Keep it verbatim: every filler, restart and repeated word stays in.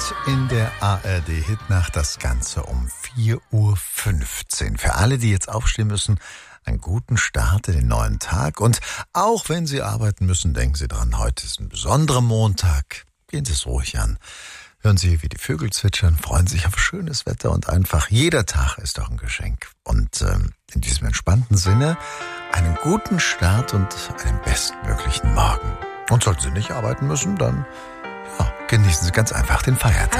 in der A R D-Hitnacht, das Ganze um vier Uhr fünfzehn. Für alle, die jetzt aufstehen müssen, einen guten Start in den neuen Tag. Und auch wenn Sie arbeiten müssen, denken Sie dran, heute ist ein besonderer Montag. Gehen Sie es ruhig an. Hören Sie, wie die Vögel zwitschern, freuen sich auf schönes Wetter und einfach jeder Tag ist doch ein Geschenk. Und ähm, in diesem entspannten Sinne einen guten Start und einen bestmöglichen Morgen. Und sollten Sie nicht arbeiten müssen, dann ja, genießen Sie ganz einfach den Feiertag.